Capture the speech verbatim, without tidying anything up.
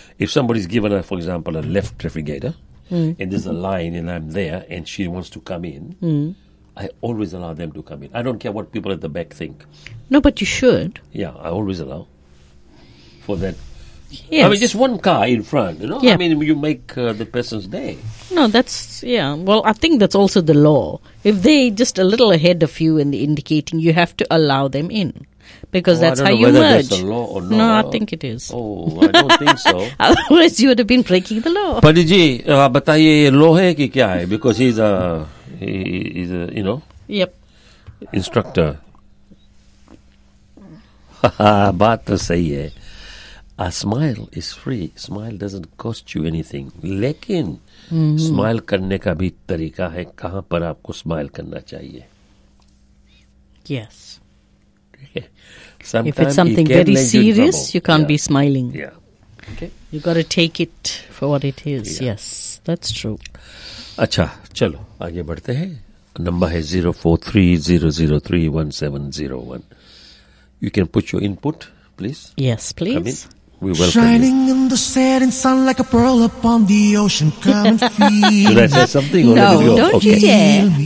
If somebody's given a, for example, a left refrigerator, Mm. and there's a line and I'm there and she wants to come in, Mm. I always allow them to come in. I don't care what people at the back think. No, but you should. Yeah, I always allow for that. Yes. I mean, just one car in front, you know. Yeah. I mean, you make uh, the person's day. No, that's, yeah. Well, I think that's also the law. If they just a little ahead of you in the indicating, you have to allow them in. Because Oh, that's I how don't know you whether merge. that's a law or not. No, I think it is. Oh, I don't think so. Otherwise, you would have been breaking the law. Pandit ji, uh, बताइए ये law है कि क्या है? Because he's a, he, he's a, you know, Yep. instructor. बात तो सही है. A smile is free. Smile doesn't cost you anything. लेकिन Mm-hmm. स्माइल करने का भी तरीका है. कहाँ पर आपको स्माइल करना चाहिए? Yes. Okay. If Sometimes it's something it can very land in serious, trouble. you can't Yeah. be smiling. Yeah. Okay. You got to take it for what it is. Yeah. Yes, that's true. अच्छा, चलो आगे बढ़ते हैं. Number है zero four three zero zero three one seven zero one. You can put your input, please. Yes, Come in. please. We welcome Shining you. in the setting sun like a pearl upon the ocean. Come and feel Did I say something? Or No, let it go? don't Okay. you dare.